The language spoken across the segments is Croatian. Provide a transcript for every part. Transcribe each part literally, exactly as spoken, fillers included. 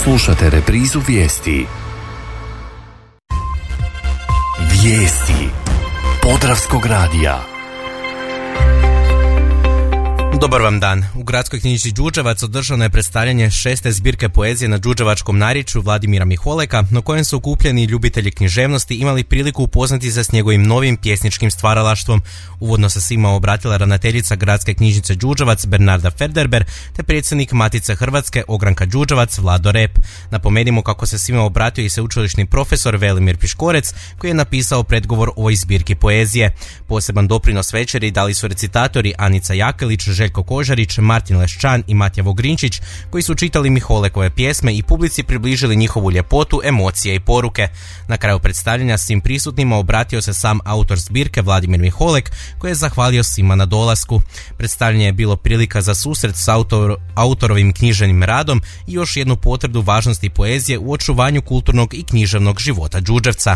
Slušate reprizu vijesti. Vijesti Podravskog radija. Dobar vam dan. U gradskoj knjižnici Đurđevac održano je predstavljanje šeste zbirke poezije na đurđevačkom narječju Vladimira Miholeka, na kojem su okupljeni ljubitelji književnosti imali priliku upoznati se s njegovim novim pjesničkim stvaralaštvom. Uvodno se svima obratila ravnateljica gradske knjižnice Đurđevac Bernarda Ferderber te predsjednik Matice Hrvatske Ogranka Đurđevac Vlado Rep. Napomenimo kako se svima obratio i sveučilišni profesor Velimir Piškorec, koji je napisao predgovor o ovoj zbirki poezije. Poseban doprinos večeri dali su recitatori Anica Jakelić, Željko Kožarić, Martin Leščan i Matija Vogrinčić, koji su čitali Miholekove pjesme i publici približili njihovu ljepotu, emocije i poruke. Na kraju predstavljanja svim prisutnima obratio se sam autor zbirke Vladimir Miholek, koji je zahvalio svima na dolasku. Predstavljanje je bilo prilika za susret s autor, autorovim književnim radom i još jednu potvrdu važnosti poezije u očuvanju kulturnog i književnog života Đurđevca.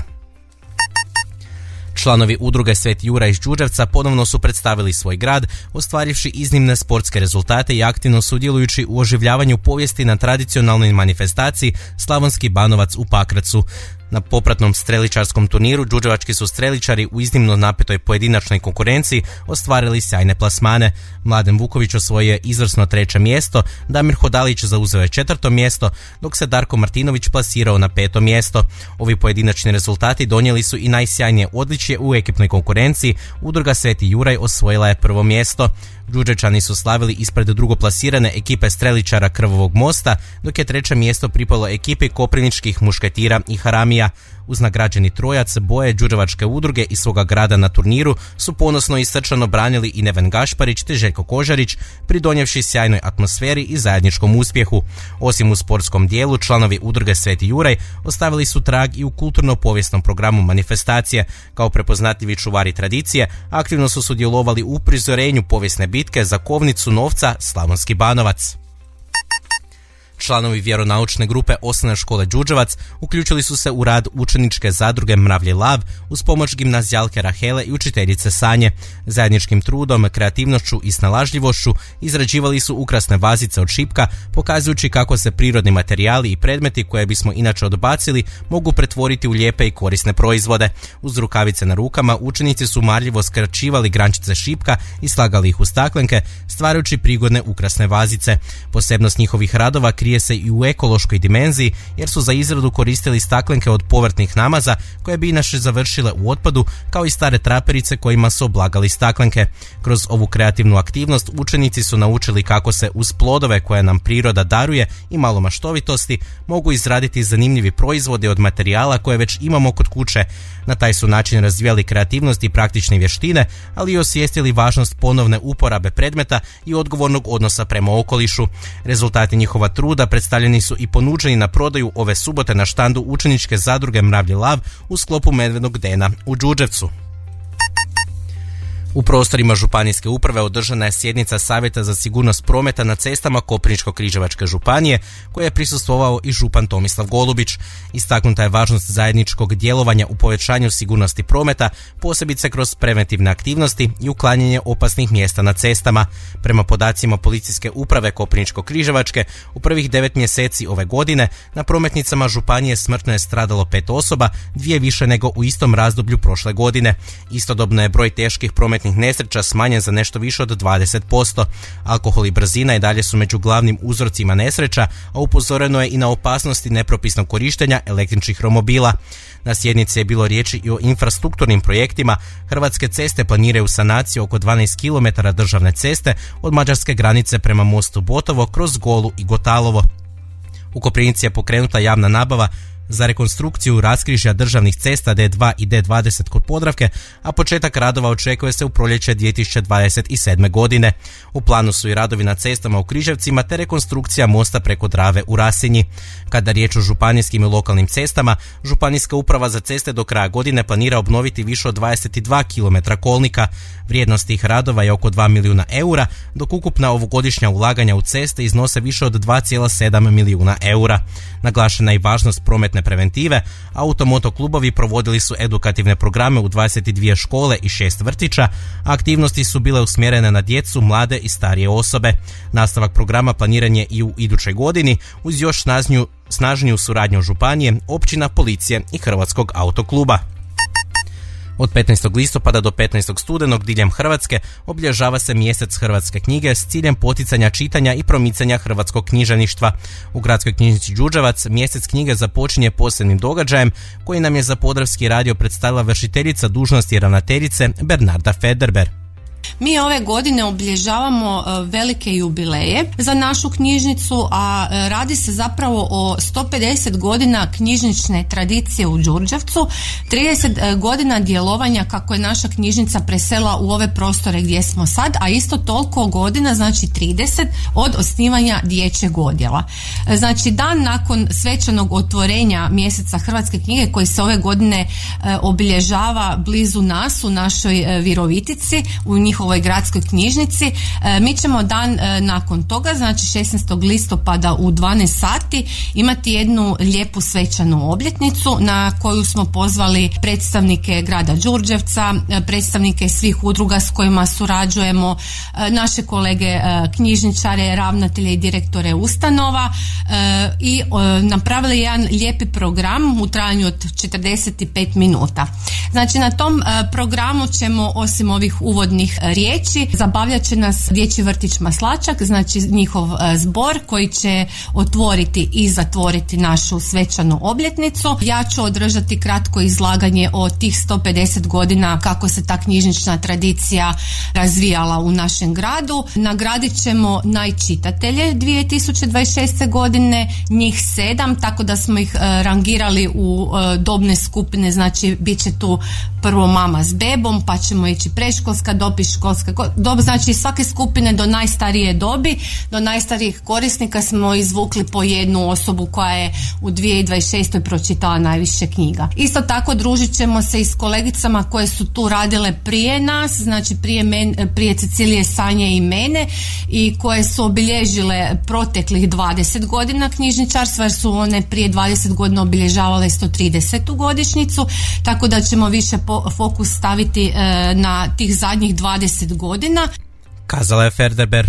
Članovi udruge Sveti Juraj iz Đurđevca ponovno su predstavili svoj grad, ostvarivši iznimne sportske rezultate i aktivno sudjelujući u oživljavanju povijesti na tradicionalnoj manifestaciji Slavonski Banovac u Pakracu. Na popratnom streličarskom turniru đurđevački su streličari u iznimno napetoj pojedinačnoj konkurenciji ostvarili sjajne plasmane. Mladen Vuković osvojio je izvrsno treće mjesto, Damir Hodalić zauzeo je četvrto mjesto, dok se Darko Martinović plasirao na peto mjesto. Ovi pojedinačni rezultati donijeli su i najsjajnije odličje u ekipnoj konkurenciji. Udruga Sveti Juraj osvojila je prvo mjesto. Đurđevčani su slavili ispred drugoplasirane ekipe streličara Krvovog mosta, dok je treće mjesto pripalo ekipi koprivničkih mušketira i haramija. Uz nagrađeni trojac boje đurđevačke udruge i svoga grada na turniru su ponosno i srčano branili i Neven Gašparić te Željko Kožarić, pridonijevši sjajnoj atmosferi i zajedničkom uspjehu. Osim u sportskom dijelu, članovi udruge Sveti Juraj ostavili su trag i u kulturno-povijesnom programu manifestacije. Kao prepoznatljivi čuvari tradicije, aktivno su sudjelovali u prizorenju povijesne bitke za kovnicu novca Slavonski Banovac. Članovi vjeronaučne grupe Osnovne škole Đurđevac uključili su se u rad učeničke zadruge Mravlji lav uz pomoć gimnazijalke Rahele i učiteljice Sanje. Zajedničkim trudom, kreativnošću i snalažljivošću izrađivali su ukrasne vazice od šipka, pokazujući kako se prirodni materijali i predmeti koje bismo inače odbacili mogu pretvoriti u lijepe i korisne proizvode. Uz rukavice na rukama učenici su marljivo skraćivali grančice šipka i slagali ih u staklenke, stvarajući prigodne ukrasne vazice. Posebnost njihovih radova krije se i u ekološkoj dimenziji, jer su za izradu koristili staklenke od povrtnih namaza koje bi inače završile u otpadu, kao i stare traperice kojima su oblagali staklenke. Kroz ovu kreativnu aktivnost učenici su naučili kako se uz plodove koje nam priroda daruje i malo maštovitosti mogu izraditi zanimljivi proizvodi od materijala koje već imamo kod kuće. Na taj su način razvijali kreativnost i praktične vještine, ali i osvijestili važnost ponovne uporabe predmeta i odgovornog odnosa prema okolišu. Rezultati njihova truda predstavljeni su i ponuđeni na prodaju ove subote na štandu učeničke zadruge Mravlji lav u sklopu Medvednog dena u Đurđevcu. U prostorima županijske uprave održana je sjednica Savjeta za sigurnost prometa na cestama Koprivničko-križevačke županije, koje je prisustvovao i župan Tomislav Golubić. Istaknuta je važnost zajedničkog djelovanja u povećanju sigurnosti prometa, posebice kroz preventivne aktivnosti i uklanjanje opasnih mjesta na cestama. Prema podacima policijske uprave Koprivničko-križevačke, u prvih devet mjeseci ove godine na prometnicama županije smrtno je stradalo pet osoba, dvije više nego u istom razdoblju prošle godine. Istodobno je broj teških prometnih nesreća smanjen za nešto više od dvadeset posto. Alkohol i brzina i dalje su među glavnim uzrocima nesreća, a upozoreno je i na opasnosti nepropisnog korištenja električnih romobila. Na sjednici je bilo riječi i o infrastrukturnim projektima. Hrvatske ceste planiraju sanaciju oko dvanaest kilometara državne ceste od mađarske granice prema mostu Botovo kroz Golu i Gotalovo. U Koprivnici je pokrenuta javna nabava za rekonstrukciju raskrižja državnih cesta D dva i D dvadeset kod Podravke, a početak radova očekuje se u proljeće dvije tisuće dvadeset sedme. godine. U planu su i radovi na cestama u Križevcima te rekonstrukcija mosta preko Drave u Rasinji. Kada riječ o županijskim i lokalnim cestama, Županijska uprava za ceste do kraja godine planira obnoviti više od dvadeset dva kilometra kolnika. Vrijednost tih radova je oko dva milijuna eura, dok ukupna ovogodišnja ulaganja u ceste iznose više od dva zarez sedam milijuna eura. Naglašena je i važnost prometne pokretne preventive, automoto klubovi provodili su edukativne programe u dvadeset dvije škole i šest vrtića, a aktivnosti su bile usmjerene na djecu, mlade i starije osobe. Nastavak programa planiran je i u idućoj godini uz još snažniju, snažniju suradnju županije, općina, policije i Hrvatskog autokluba. Od petnaestog listopada do petnaestog studenog diljem Hrvatske obilježava se mjesec hrvatske knjige s ciljem poticanja čitanja i promicanja hrvatskog književništva. U gradskoj knjižnici Đurđevac mjesec knjige započinje posebnim događajem koji nam je za Podravski radio predstavila vršiteljica dužnosti ravnateljice Bernarda Federber. Mi ove godine obilježavamo velike jubileje za našu knjižnicu, a radi se zapravo o sto pedeset godina knjižnične tradicije u Đurđevcu, trideset godina djelovanja kako je naša knjižnica presela u ove prostore gdje smo sad, a isto toliko godina, znači trideset, od osnivanja dječjeg odjela. Znači dan nakon svečanog otvorenja mjeseca hrvatske knjige koji se ove godine obilježava blizu nas u našoj Virovitici, u njihovoj gradskoj knjižnici. E, mi ćemo dan e, nakon toga, znači šesnaestog listopada u dvanaest sati imati jednu lijepu svečanu obljetnicu na koju smo pozvali predstavnike grada Đurđevca, predstavnike svih udruga s kojima surađujemo, e, naše kolege e, knjižničare, ravnatelje i direktore ustanova e, i e, napravili jedan lijepi program u trajanju od četrdeset pet minuta. Znači na tom e, programu ćemo osim ovih uvodnih riječi zabavljat će nas Dječji vrtić Maslačak, znači njihov zbor koji će otvoriti i zatvoriti našu svečanu obljetnicu. Ja ću održati kratko izlaganje o tih sto pedeset godina kako se ta knjižnična tradicija razvijala u našem gradu. Nagradit ćemo najčitatelje dvije tisuće dvadeset šeste. godine, njih sedam, tako da smo ih rangirali u dobne skupine, znači bit će tu prvo mama s bebom, pa ćemo ići predškolska dob i školska dob, znači svake skupine do najstarije dobi, do najstarijih korisnika smo izvukli po jednu osobu koja je u dvije tisuće dvadeset šestoj. pročitala najviše knjiga. Isto tako družit ćemo se i s kolegicama koje su tu radile prije nas, znači prije, men, prije Cecilije, Sanje i mene, i koje su obilježile proteklih dvadeset godina knjižničarstva, jer su one prije dvadeset godina obilježavale sto tridesetu godišnjicu, tako da ćemo više po, fokus staviti e, na tih zadnjih dvadeset godina. Kazala je Federber.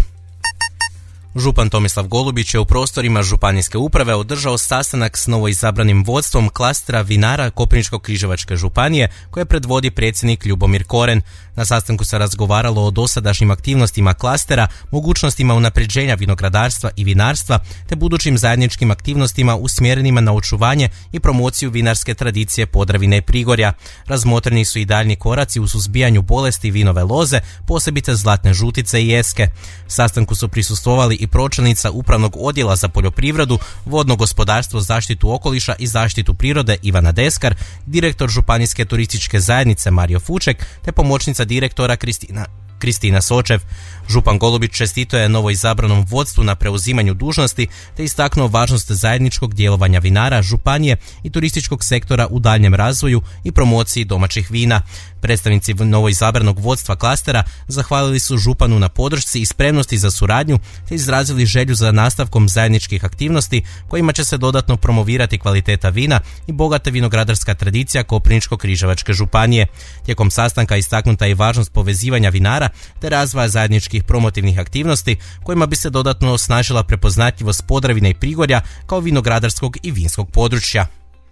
Župan Tomislav Golubić je u prostorima županijske uprave održao sastanak s novoizabranim vodstvom klastera vinara Koprivničko-križevačke županije koje predvodi predsjednik Ljubomir Koren. Na sastanku se razgovaralo o dosadašnjim aktivnostima klastera, mogućnostima unapređenja vinogradarstva i vinarstva te budućim zajedničkim aktivnostima usmjerenima na očuvanje i promociju vinarske tradicije Podravine i Prigorja. Razmotreni su i daljnji koraci u suzbijanju bolesti vinove loze, posebice zlatne žutice i jeske. Sastanku su prisustvovali i pročelnica Upravnog odjela za poljoprivredu, vodno gospodarstvo, zaštitu okoliša i zaštitu prirode Ivana Deskar, direktor Županijske turističke zajednice Mario Fuček te pomoćnica direktora Kristina Kristina Sočev. Župan Golubić čestitao je novoizabranom vodstvu na preuzimanju dužnosti te istaknuo važnost zajedničkog djelovanja vinara, županije i turističkog sektora u daljnjem razvoju i promociji domaćih vina. Predstavnici novoizabranog vodstva klastera zahvalili su županu na podršci i spremnosti za suradnju te izrazili želju za nastavkom zajedničkih aktivnosti kojima će se dodatno promovirati kvaliteta vina i bogata vinogradarska tradicija Koprivničko-križevačke županije. Tijekom sastanka istaknuta je i važnost povezivanja vinara te razvoja zajedničkih promotivnih aktivnosti kojima bi se dodatno osnažila prepoznatljivost Podravine i Prigorja kao vinogradarskog i vinskog područja.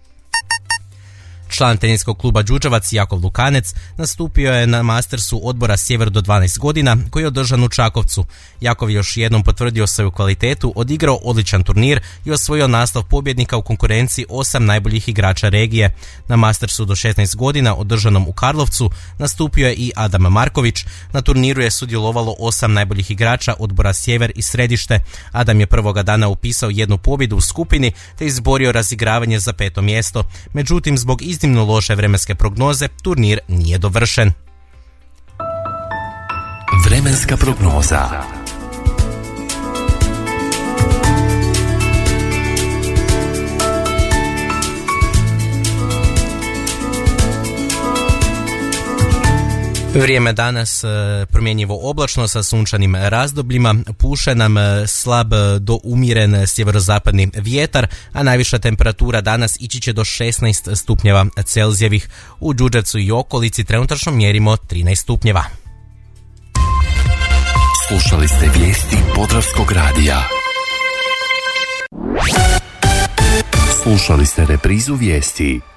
Član teniskog kluba Đurđevac Jakov Lukanec nastupio je na Mastersu odbora Sjever do dvanaest godina koji je održan u Čakovcu. Jakov je još jednom potvrdio svoju kvalitetu, odigrao odličan turnir i osvojio naslov pobjednika u konkurenciji osam najboljih igrača regije. Na Mastersu do šesnaest godina održanom u Karlovcu nastupio je i Adam Marković. Na turniru je sudjelovalo osam najboljih igrača odbora Sjever i Središte. Adam je prvoga dana upisao jednu pobjedu u skupini te izborio razigravanje za peto mjesto. Međutim, zbog iznimno loše vremenske prognoze, turnir nije dovršen. Vremenska prognoza. Vrijeme danas promjenjivo oblačno sa sunčanim razdobljima, puše nam slab do umjeren sjeverozapadni vjetar, a najviša temperatura danas ići će do šesnaest stupnjeva Celzijevih. U Đurđevcu i okolici trenutačno mjerimo trinaest stupnjeva. Slušali ste vijesti Podravskog radija. Slušali ste reprizu vijesti